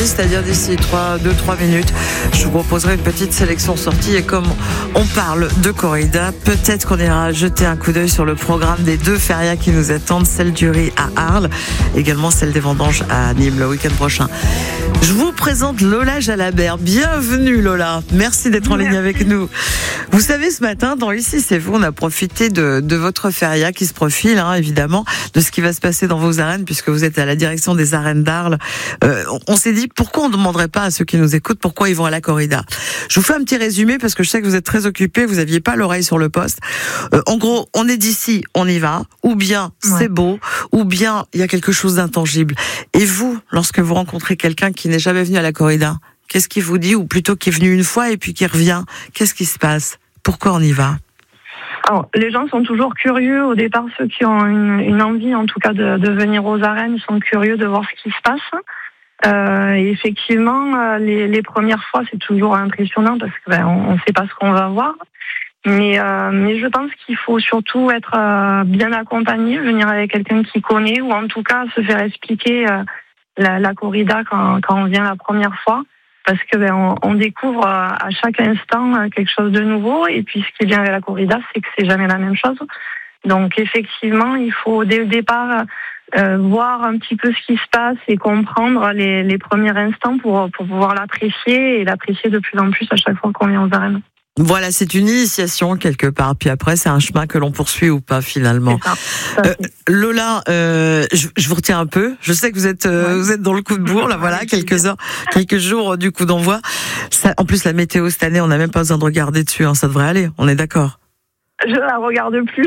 c'est-à-dire d'ici 2-3 minutes. Je vous proposerai une petite sélection sortie et comme on parle de corrida, peut-être qu'on ira jeter un coup d'œil sur le programme des 2 férias qui nous attendent, celle du riz à Arles, également celle des vendanges à Nîmes le week-end prochain. Je vous présente Lola Jalabert. Bienvenue Lola, merci d'être en ligne avec nous. Vous savez, ce matin, dans Ici c'est vous, on a profité de votre feria qui se profile, évidemment, de ce qui va se passer dans vos arènes, puisque vous êtes à la direction des arènes d'Arles. On s'est dit, pourquoi on ne demanderait pas à ceux qui nous écoutent pourquoi ils vont à la corrida? Je vous fais un petit résumé, parce que je sais que vous êtes très occupés, vous n'aviez pas l'oreille sur le poste. En gros, on est d'ici, on y va, ou bien c'est beau, ou bien il y a quelque chose d'intangible. Et vous, lorsque vous rencontrez quelqu'un qui n'est jamais venu à la corrida, qu'est-ce qu'il vous dit, ou plutôt qui est venu une fois et puis qui revient? Qu'est-ce qui se passe? Pourquoi on y va? Alors, les gens sont toujours curieux. Au départ, ceux qui ont une envie, en tout cas, de venir aux arènes, sont curieux de voir ce qui se passe. Et effectivement, les premières fois, c'est toujours impressionnant parce que on ne sait pas ce qu'on va voir. Mais je pense qu'il faut surtout être bien accompagné, venir avec quelqu'un qui connaît, ou en tout cas se faire expliquer la corrida quand on vient la première fois. Parce que on découvre à chaque instant quelque chose de nouveau, et puis ce qui est bien avec la corrida, c'est que c'est jamais la même chose. Donc effectivement, il faut dès le départ voir un petit peu ce qui se passe et comprendre les premiers instants pour pouvoir l'apprécier et l'apprécier de plus en plus à chaque fois qu'on vient aux arènes. Voilà, c'est une initiation quelque part. Puis après, c'est un chemin que l'on poursuit ou pas finalement. Lola, je vous retiens un peu. Je sais que vous êtes dans le coup de bourre là. Voilà, quelques jours du coup d'envoi. Ça, en plus, la météo cette année, on n'a même pas besoin de regarder dessus. Ça devrait aller. On est d'accord. Je la regarde plus.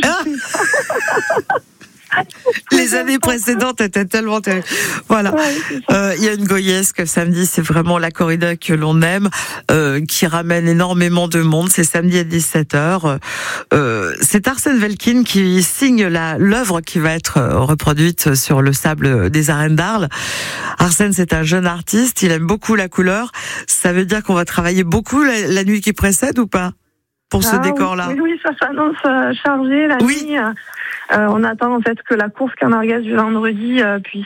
Les années précédentes étaient tellement terribles. Voilà. Il y a une goyesque samedi, c'est vraiment la corrida que l'on aime, qui ramène énormément de monde. C'est samedi à 17h. C'est Arsène Velkin qui signe l'œuvre qui va être reproduite sur le sable des arènes d'Arles. Arsène, c'est un jeune artiste, il aime beaucoup la couleur. Ça veut dire qu'on va travailler beaucoup la nuit qui précède ou pas? Pour ce décor-là. Oui, ça s'annonce chargé la nuit. On attend en fait que la course camarguaise du vendredi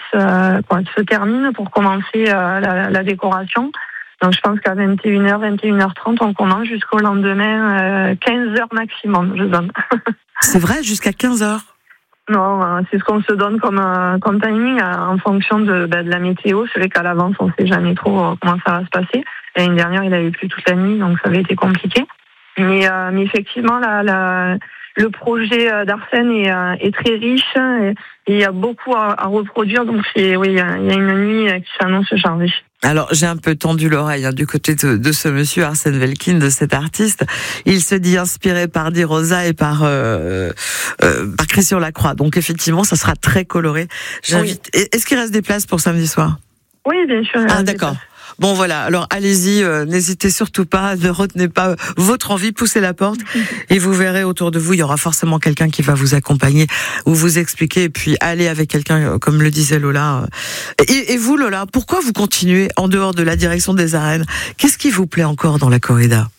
se termine pour commencer la décoration. Donc je pense qu'à 21h, 21h30, on commence jusqu'au lendemain, 15h maximum, je donne. C'est vrai, jusqu'à 15h? Non, c'est ce qu'on se donne comme timing en fonction de la météo. C'est vrai qu'à l'avance, on ne sait jamais trop comment ça va se passer. L'année dernière, il avait plu toute la nuit, donc ça avait été compliqué. Mais effectivement, le projet d'Arsène est très riche et il y a beaucoup à reproduire. Donc il y a une nuit qui s'annonce chargée. Alors j'ai un peu tendu l'oreille du côté de ce monsieur Arsène Velkin, de cet artiste. Il se dit inspiré par Di Rosa et par Christian Lacroix. Donc effectivement, ça sera très coloré. J'invite. Oui. Est-ce qu'il reste des places pour samedi soir? Oui, bien sûr. D'accord. Bon voilà, alors allez-y, n'hésitez surtout pas, ne retenez pas votre envie, poussez la porte et vous verrez autour de vous, il y aura forcément quelqu'un qui va vous accompagner ou vous expliquer, et puis allez avec quelqu'un, comme le disait Lola. Et vous Lola, pourquoi vous continuez en dehors de la direction des arènes? Qu'est-ce qui vous plaît encore dans la corrida?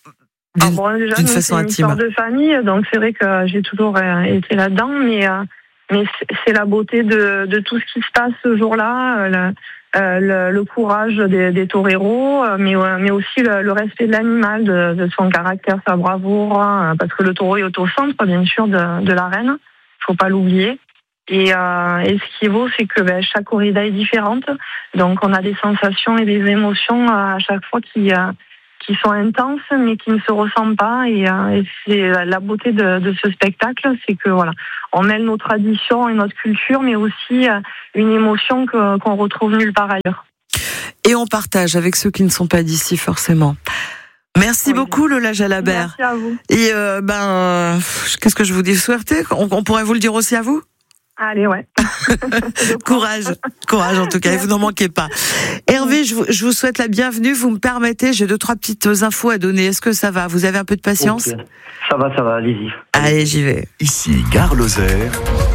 D'une façon intime. C'est une histoire de famille, donc c'est vrai que j'ai toujours été là-dedans, mais c'est la beauté de tout ce qui se passe ce jour-là, le courage des toreros, mais aussi le respect de l'animal, de son caractère, sa bravoure, parce que le taureau est au centre, bien sûr, de l'arène. Faut pas l'oublier. Et ce qui vaut, c'est que chaque corrida est différente. Donc, on a des sensations et des émotions à chaque fois qui sont intenses, mais qui ne se ressemblent pas. Et c'est la beauté de ce spectacle, c'est que voilà, on mêle nos traditions et notre culture, mais aussi une émotion qu'on retrouve nulle part ailleurs. Et on partage avec ceux qui ne sont pas d'ici, forcément. Merci beaucoup Lola Jalabert. Merci à vous. Et qu'est-ce que je vous dis souhaiter? On pourrait vous le dire aussi à vous? Allez, ouais. Courage en tout cas, et vous n'en manquez pas. Hervé, je vous souhaite la bienvenue. Vous me permettez, j'ai 2-3 petites infos à donner. Est-ce que ça va? Vous avez un peu de patience? Okay. Ça va, allez-y. Allez, j'y vais. Ici Gare Lozère,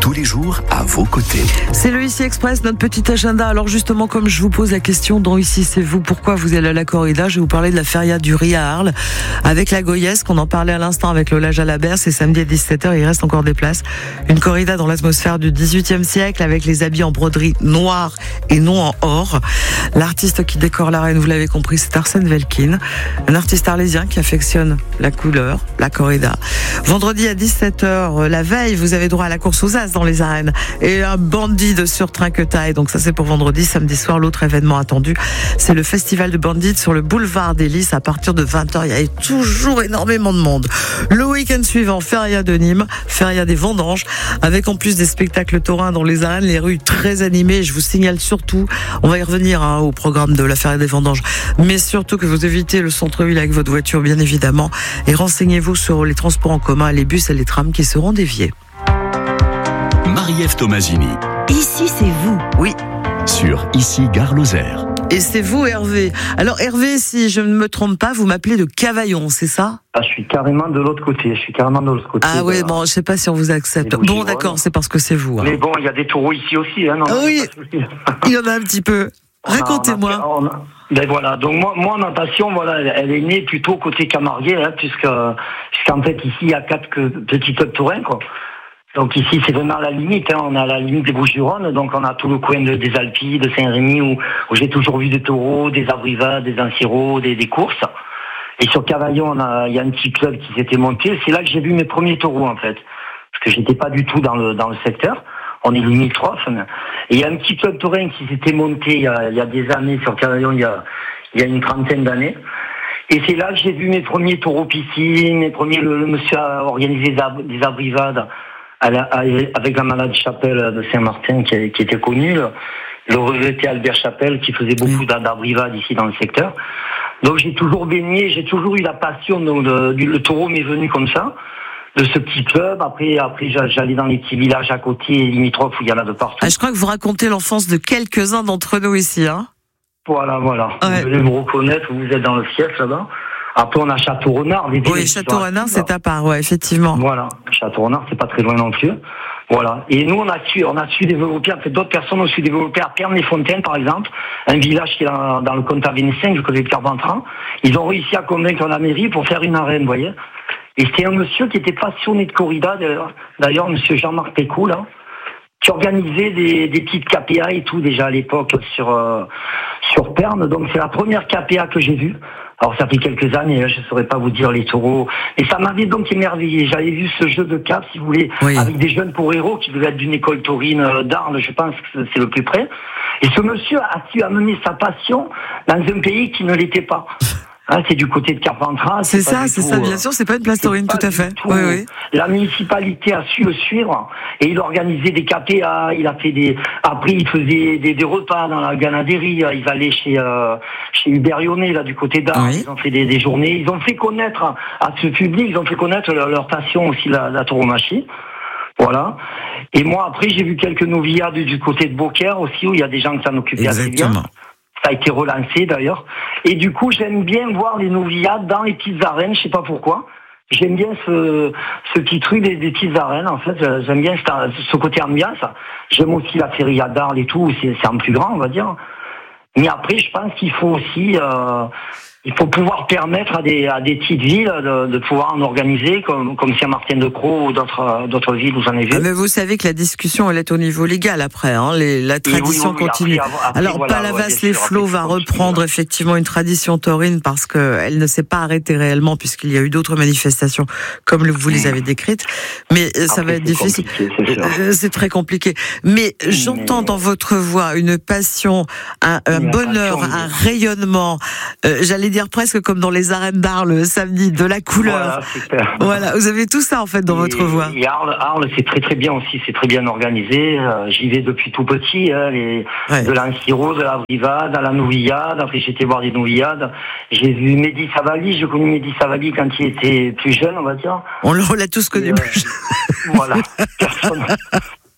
tous les jours à vos côtés. C'est le Ici Express, notre petit agenda. Alors justement, comme je vous pose la question dans Ici c'est vous, pourquoi vous allez à la corrida, je vais vous parler de la feria du riz à Arles avec la Goyesque, qu'on en parlait à l'instant avec Lola Jalabert. C'est samedi à 17h, il reste encore des places. Une corrida dans l'atmosphère du 18e siècle avec les habits en broderie noire et non en or. L'artiste qui décore l'arène, vous l'avez compris, c'est Arsène Velkin, un artiste arlésien qui affectionne la couleur, la corrida. Vendredi à 17h, la veille, vous avez droit à la course aux as dans les arènes et un bandit de surtrinquetaille. Donc ça c'est pour vendredi. Samedi soir, l'autre événement attendu, c'est le festival de bandits sur le boulevard des Lys à partir de 20h. Il y a toujours énormément de monde. Le week-end suivant, feria de Nîmes, feria des vendanges, avec en plus des spectacles taurins dans les arènes, les rues très animées. Je vous signale surtout, on va y revenir au programme de la feria des vendanges, mais surtout que vous évitez le centre-ville avec votre voiture bien évidemment, et renseignez-vous sur les transports en commun, les bus et les trams qui seront déviés. Marie-Ève Tomasini. Ici c'est vous, oui. Sur Ici Gare Lozère. Et c'est vous Hervé. Alors Hervé, si je ne me trompe pas, vous m'appelez de Cavaillon, c'est ça ? Ah, je suis carrément de l'autre côté. Ah oui, bon, je sais pas si on vous accepte. Bon, d'accord, c'est parce que c'est vous. Hein. Mais bon, il y a des taureaux ici aussi. Hein, non, oui, il y en a un petit peu. Racontez-moi. Ben voilà, donc moi ma passion, voilà, elle est née plutôt côté Camarguais, hein, puisqu'en fait ici il y a 4 petits clubs taurins, quoi. Donc ici c'est vraiment à la limite, hein, on est à la limite des Bouches-du-Rhône, donc on a tout le coin des Alpilles, de Saint-Rémy, où j'ai toujours vu des taureaux, des abrivades, des enciros, des courses. Et sur Cavaillon, il y a un petit club qui s'était monté, c'est là que j'ai vu mes premiers taureaux en fait, parce que j'étais pas du tout dans le secteur. On est limitrophes. Et il y a un petit club taurin qui s'était monté il y a des années sur Cavaillon, il y a une trentaine d'années. Et c'est là que j'ai vu mes premiers taureaux piscines, le monsieur a organisé des abrivades avec la malade Chapelle de Saint-Martin qui était connu, le regretté Albert Chapelle qui faisait beaucoup d'abrivades ici dans le secteur. Donc j'ai toujours baigné, j'ai toujours eu la passion, le taureau m'est venu comme ça. De ce petit club, après j'allais dans les petits villages à côté, limitrophes où il y en a de partout. Ah, je crois que vous racontez l'enfance de quelques-uns d'entre nous ici, hein. Voilà. Ouais. Vous allez me reconnaître, vous êtes dans le fief là-bas. Après on a Château-Renard. Oui, Château-Renard, c'est à part, ouais, effectivement. Voilà, Château-Renard, c'est pas très loin non plus. Voilà. Et nous on a su développer, en fait d'autres personnes ont su développer à Pernes-les-Fontaines par exemple, un village qui est dans le comté Vénessin, du côté de Carpentras. Ils ont réussi à convaincre la mairie pour faire une arène, vous voyez. Et c'était un monsieur qui était passionné de corrida, d'ailleurs, monsieur Jean-Marc Pécou, là, qui organisait des petites KPA et tout, déjà à l'époque, sur Pernes. Donc, c'est la première KPA que j'ai vue. Alors, ça fait quelques années, je ne saurais pas vous dire les taureaux. Et ça m'avait donc émerveillé. J'avais vu ce jeu de cap, si vous voulez, avec des jeunes poréros qui devaient être d'une école taurine d'Arles, je pense que c'est le plus près. Et ce monsieur a su amener sa passion dans un pays qui ne l'était pas. Ah, c'est du côté de Carpentras. C'est ça, bien sûr, c'est pas une place taurine, tout à fait. Oui. La municipalité a su le suivre et il organisait des KPA, après il faisait des repas dans la ganaderie, ils allaient chez Hubert Lyonnais, là, du côté d'Arles, Ils ont fait des journées, ils ont fait connaître à ce public, ils ont fait connaître leur passion aussi, la tauromachie. Voilà. Et moi, après, j'ai vu quelques noviades du côté de Beaucaire aussi, où il y a des gens qui s'en occupaient assez bien. Ça a été relancé d'ailleurs. Et du coup, j'aime bien voir les noviades dans les petites arènes, je sais pas pourquoi. J'aime bien ce petit truc des petites arènes, en fait. J'aime bien ce côté ambiance. J'aime aussi la feria d'Arles et tout, c'est un plus grand, on va dire. Mais après, je pense qu'il faut aussi... il faut pouvoir permettre à des petites villes de pouvoir en organiser, comme Saint-Martin-de-Croix ou d'autres villes où j'en ai vu. Ah, mais vous savez que la discussion, elle est au niveau légal après, hein. La tradition continue. Après, alors, voilà, Palavas-les-Flots va reprendre effectivement une tradition taurine parce qu'elle ne s'est pas arrêtée réellement puisqu'il y a eu d'autres manifestations comme vous les avez décrites. Mais ça va être difficile. C'est très compliqué. Mais j'entends dans votre voix une passion, un bonheur, un rayonnement. J'allais dire presque comme dans les arènes d'Arles samedi, de la couleur. Voilà, vous avez tout ça en fait dans votre voix. Et Arles, c'est très très bien aussi, c'est très bien organisé. J'y vais depuis tout petit, de l'Anciro, de la Brivade, à la Nouvillade. Après j'ai été voir des Nouvillades. J'ai vu Mehdi Savali, je connais Mehdi Savali quand il était plus jeune, on va dire. On l'a tous connu plus jeune. Voilà.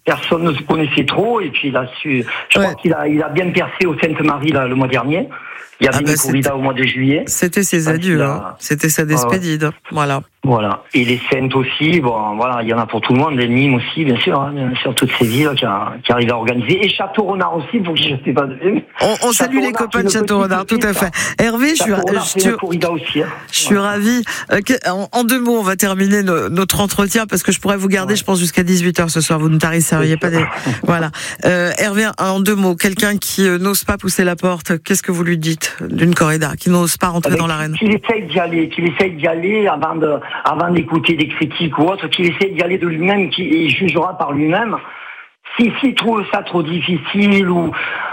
personne ne se connaissait trop, et puis je crois qu'il a bien percé au Sainte-Marie là, le mois dernier. Il y avait une corrida au mois de juillet. C'était ses adieux, c'était sa despedide. Voilà. Voilà. Et les Saintes aussi, bon, voilà, il y en a pour tout le monde, les Nîmes aussi, bien sûr, toutes ces villes qui arrivent à organiser. Et Château-Renard aussi, pour que je ne sais pas de... On salue les copains de Château-Renard, tout à fait. Hervé, je suis ravi. En 2 mots, on va terminer notre entretien, parce que je pourrais vous garder, je pense, jusqu'à 18h ce soir. Vous ne tarisseriez pas des... Voilà. Hervé, en 2 mots, quelqu'un qui n'ose pas pousser la porte, qu'est-ce que vous lui dites d'une corrida, qui n'ose pas rentrer dans l'arène? Qu'il essaye d'y aller avant d'écouter des critiques ou autre, qu'il essaie d'y aller de lui-même, qu'il jugera par lui-même. S'il trouve ça trop difficile ou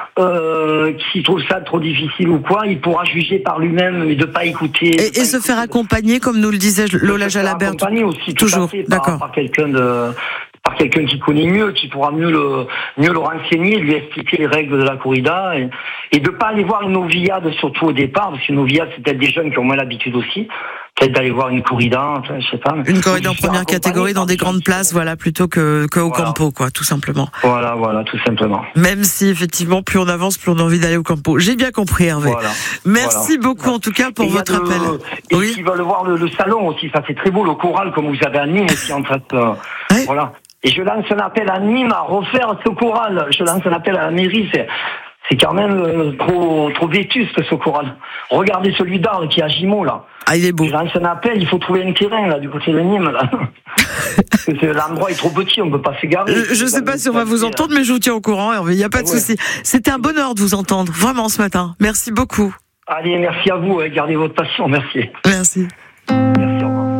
quoi, il pourra juger par lui-même, mais de pas écouter. Et se faire accompagner, comme nous le disait Lola Jalabert. Accompagner aussi, toujours, d'accord. Par quelqu'un qui connaît mieux, qui pourra mieux le renseigner, lui expliquer les règles de la corrida, et de pas aller voir une novillade, surtout au départ, parce qu'une novillade, c'est peut-être des jeunes qui ont moins l'habitude aussi. Peut-être d'aller voir une corrida, je sais pas. Une corrida en première catégorie dans des grandes places, voilà, plutôt que au campo, quoi, tout simplement. Voilà, tout simplement. Même si, effectivement, plus on avance, plus on a envie d'aller au campo. J'ai bien compris, Hervé. Merci beaucoup, en tout cas, pour votre appel. Et qui veulent voir le salon aussi, ça c'est très beau, le choral, comme vous avez à Nîmes aussi, en fait. Voilà. Et je lance un appel à Nîmes à refaire ce choral. Je lance un appel à la mairie, c'est quand même trop vétuste, ce choral. Regardez celui d'Arles qui est à Gimont, là. Ah, il est beau. Je lance un appel, il faut trouver un terrain, là, du côté de Nîmes, là. Parce que l'endroit est trop petit, on ne peut pas s'égarer. Je sais pas si on va vous entendre, mais je vous tiens au courant, Hervé, il n'y a pas de souci. C'était un bonheur de vous entendre, vraiment, ce matin. Merci beaucoup. Allez, merci à vous, gardez votre passion, merci. Merci. Merci, au revoir.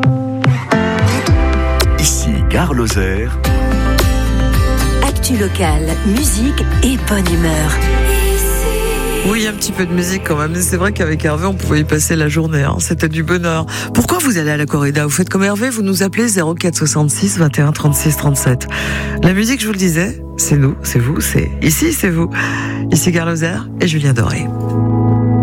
Ici, Gare Lozère. Actu locale, musique et bonne humeur. Oui, un petit peu de musique quand même. C'est vrai qu'avec Hervé, on pouvait y passer la journée. C'était du bonheur. Pourquoi vous allez à la corrida? Vous faites comme Hervé, vous nous appelez 04 66 21 36 37. La musique, je vous le disais, c'est nous, c'est vous, c'est ici, c'est vous. Ici Gare Lozère et Julien Doré.